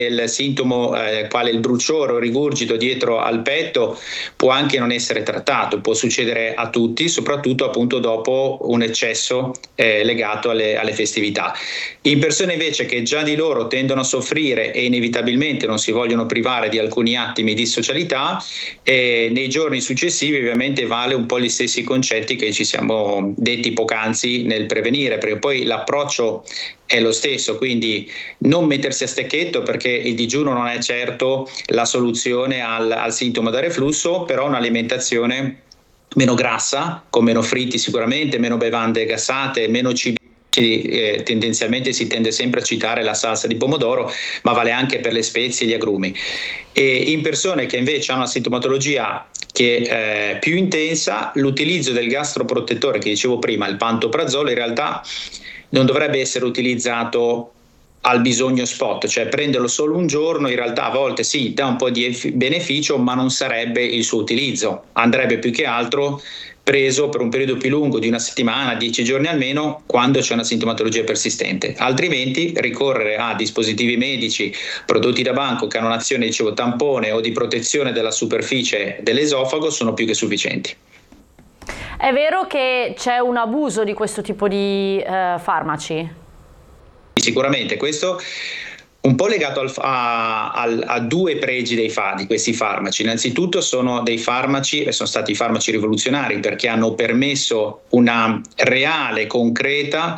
il sintomo quale il bruciore o rigurgito dietro al petto può anche non essere trattato, può succedere a tutti, soprattutto appunto dopo un eccesso legato alle festività. In persone invece che già di loro tendono a soffrire e inevitabilmente non si vogliono privare di alcuni attimi di socialità, nei giorni successivi ovviamente vale un po' gli stessi concetti che ci siamo detti poc'anzi nel prevenire, perché poi l'approccio è lo stesso, quindi non mettersi a stecchetto, perché il digiuno non è certo la soluzione al sintomo da reflusso, però un'alimentazione meno grassa, con meno fritti sicuramente, meno bevande gassate, meno cibi. Tendenzialmente si tende sempre a citare la salsa di pomodoro, ma vale anche per le spezie e gli agrumi. E in persone che invece hanno una sintomatologia che è più intensa, l'utilizzo del gastroprotettore che dicevo prima, il pantoprazolo, in realtà non dovrebbe essere utilizzato al bisogno spot, cioè prenderlo solo un giorno in realtà a volte sì, dà un po' di beneficio, ma non sarebbe il suo utilizzo, andrebbe più che altro preso per un periodo più lungo di una settimana, 10 giorni almeno, quando c'è una sintomatologia persistente. Altrimenti ricorrere a dispositivi medici, prodotti da banco che hanno un'azione, dicevo, tampone o di protezione della superficie dell'esofago sono più che sufficienti. È vero che c'è un abuso di questo tipo di farmaci? Sicuramente, questo un po' legato a due pregi di questi farmaci. Innanzitutto sono dei farmaci, e sono stati farmaci rivoluzionari perché hanno permesso una reale, concreta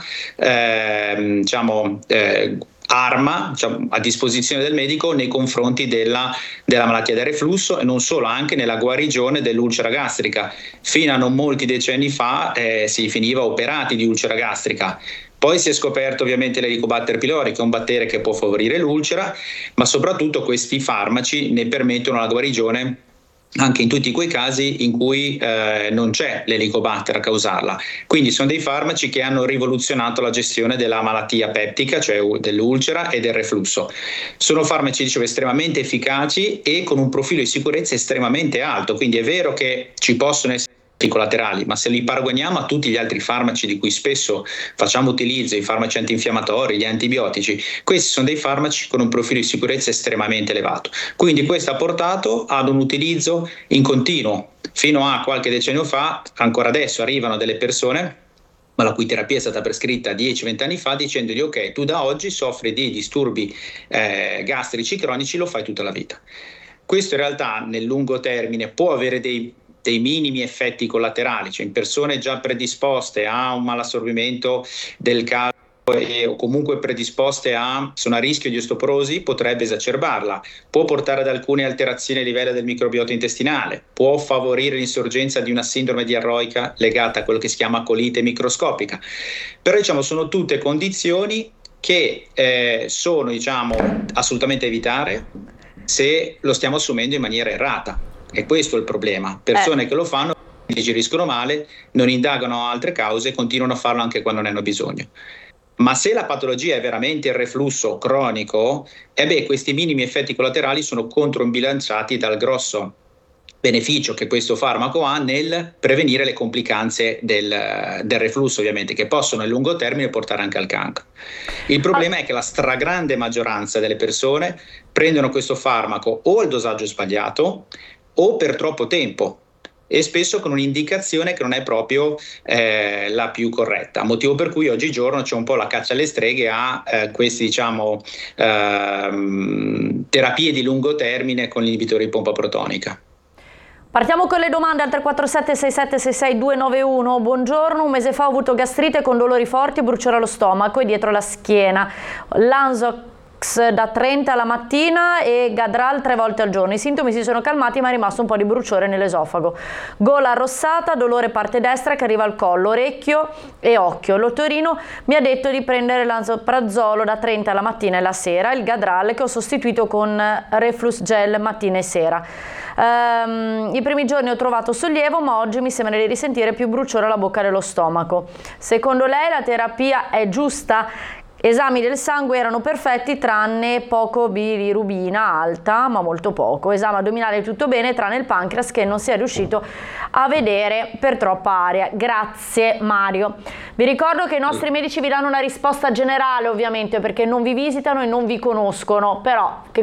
arma a disposizione del medico nei confronti della malattia del reflusso, e non solo, anche nella guarigione dell'ulcera gastrica. Fino a non molti decenni fa si finiva operati di ulcera gastrica. Poi si è scoperto ovviamente l'Helicobacter pylori, che è un batterio che può favorire l'ulcera, ma soprattutto questi farmaci ne permettono la guarigione anche in tutti quei casi in cui non c'è l'Helicobacter a causarla. Quindi sono dei farmaci che hanno rivoluzionato la gestione della malattia peptica, cioè dell'ulcera e del reflusso. Sono farmaci, dicevo, estremamente efficaci e con un profilo di sicurezza estremamente alto, quindi è vero che ci possono essere collaterali, ma se li paragoniamo a tutti gli altri farmaci di cui spesso facciamo utilizzo, i farmaci antinfiammatori, gli antibiotici, questi sono dei farmaci con un profilo di sicurezza estremamente elevato. Quindi questo ha portato ad un utilizzo in continuo. Fino a qualche decennio fa, ancora adesso arrivano delle persone ma la cui terapia è stata prescritta 10-20 anni fa, dicendogli: ok, tu da oggi soffri di disturbi gastrici cronici, lo fai tutta la vita. Questo in realtà nel lungo termine può avere dei minimi effetti collaterali, cioè in persone già predisposte a un malassorbimento del calcio o comunque predisposte sono a rischio di osteoporosi, potrebbe esacerbarla, può portare ad alcune alterazioni a livello del microbiota intestinale, può favorire l'insorgenza di una sindrome diarroica legata a quello che si chiama colite microscopica. Però sono tutte condizioni che sono assolutamente evitare se lo stiamo assumendo in maniera errata. E questo è il problema. Persone che lo fanno digeriscono male, non indagano altre cause e continuano a farlo anche quando ne hanno bisogno. Ma se la patologia è veramente il reflusso cronico, questi minimi effetti collaterali sono controbilanciati dal grosso beneficio che questo farmaco ha nel prevenire le complicanze del reflusso, ovviamente, che possono a lungo termine portare anche al cancro. Il problema è che la stragrande maggioranza delle persone prendono questo farmaco o al dosaggio sbagliato o per troppo tempo, e spesso con un'indicazione che non è proprio la più corretta, motivo per cui oggigiorno c'è un po' la caccia alle streghe a queste terapie di lungo termine con l'inibitore di pompa protonica. Partiamo con le domande al 347 6766 291. Buongiorno, un mese fa ho avuto gastrite con dolori forti e bruciore allo stomaco e dietro la schiena. Lanzox da 30 alla mattina e Gadral 3 volte al giorno. I sintomi si sono calmati, ma è rimasto un po' di bruciore nell'esofago. Gola arrossata, dolore parte destra che arriva al collo, orecchio e occhio. L'otorino mi ha detto di prendere l'anzoprazolo da 30 alla mattina e la sera, il Gadral che ho sostituito con Reflux Gel mattina e sera. I primi giorni ho trovato sollievo, ma oggi mi sembra di risentire più bruciore alla bocca dello stomaco. Secondo lei la terapia è giusta? Esami del sangue erano perfetti tranne poco bilirubina alta, ma molto poco. Esame addominale tutto bene tranne il pancreas che non si è riuscito a vedere per troppa aria. Grazie Mario. Vi ricordo che i nostri medici vi danno una risposta generale ovviamente perché non vi visitano e non vi conoscono, però che